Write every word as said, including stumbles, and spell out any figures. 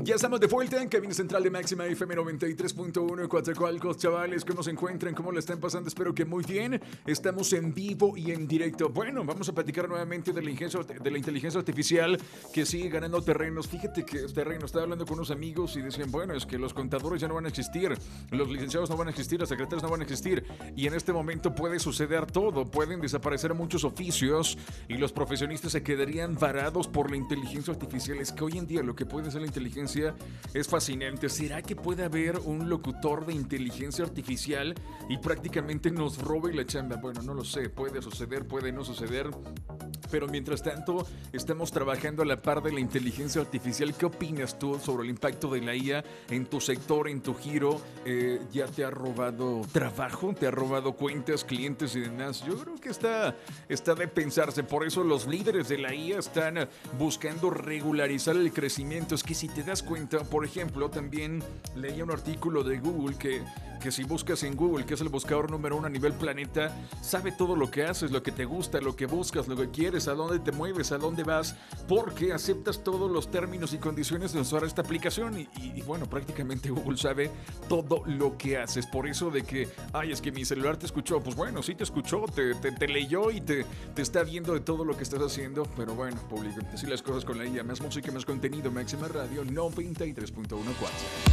Ya estamos de vuelta en cabina central de Máxima F M noventa y tres punto uno. Coatzacoalcos, chavales, ¿cómo se encuentran? ¿Cómo le están pasando? Espero que muy bien. Estamos en vivo y en directo. Bueno, vamos a platicar nuevamente de la inteligencia, de la inteligencia artificial que sigue ganando terrenos. Fíjate que terreno, estaba hablando con unos amigos y decían, bueno, es que los contadores ya no van a existir, los licenciados no van a existir, los secretarios no van a existir. Y en este momento puede suceder todo. Pueden desaparecer muchos oficios y los profesionistas se quedarían varados por la inteligencia artificial. Es que hoy en día lo que puede ser la inteligencia es fascinante. ¿Será que puede haber un locutor de inteligencia artificial y prácticamente nos robe la chamba? Bueno, no lo sé, puede suceder, puede no suceder. Pero mientras tanto, estamos trabajando a la par de la inteligencia artificial. ¿Qué opinas tú sobre el impacto de la I A en tu sector, en tu giro? Eh, ¿Ya te ha robado trabajo? ¿Te ha robado cuentas, clientes y demás? Yo creo que está, está de pensarse. Por eso los líderes de la I A están buscando regularizar el crecimiento. Es que si te das cuenta, por ejemplo, también leía un artículo de Google que, que si buscas en Google, que es el buscador número uno a nivel planeta, sabe todo lo que haces, lo que te gusta, lo que buscas, lo que quieres, a dónde te mueves, a dónde vas, porque aceptas todos los términos y condiciones de usar esta aplicación y, y, y bueno, prácticamente Google sabe todo lo que haces. Por eso de que, ay, es que mi celular te escuchó, pues bueno, sí te escuchó, te, te, te leyó y te, te está viendo de todo lo que estás haciendo, pero bueno, público, así las cosas con la I A. Más música, más contenido, Máxima Radio noventa y tres punto uno cuatro.